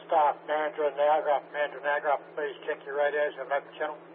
Staff Mandurah Niagara. Mandurah Niagara, please check your radios and open channel.